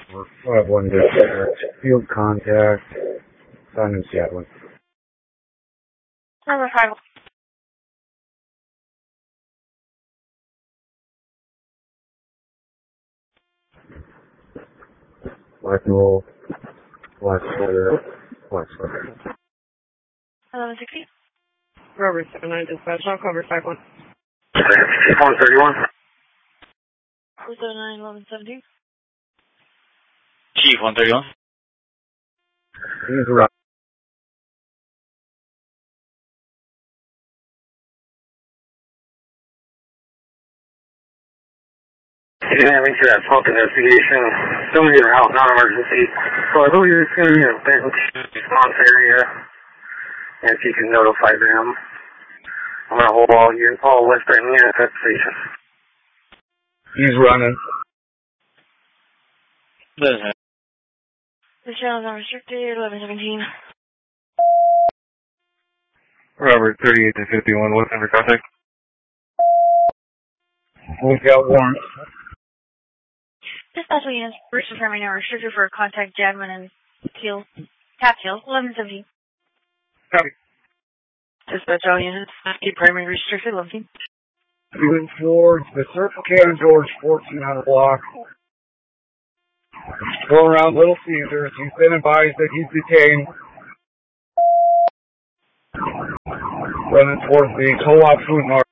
Or 5-1 district. Field contact. Simon Seattle. Number 5. Black roll. Black square. Black square. 1160. Rover 79 dispatch, I'll cover 5-1. 131. 479 1117. Chief 131. He's around. Yeah, make sure that smoke investigation. Still need your help, non-emergency. So I believe it's going to be in a bench response area. And if you can notify them, I'm going to hold all West Brighton units at the station. He's running. The channel is unrestricted, 1117. Robert 38 to 51, what's under contact? We've got warrants. Dispatch units, first determining are restricted for contact Jagman and Tap Hill, 1117. Copy. Dispatch all units, keep primary restricted, 11. Moving towards the Circle K on George 1400 block. Go around Little Caesars. He's been advised that he's detained. Running towards the Co-op Food Mart.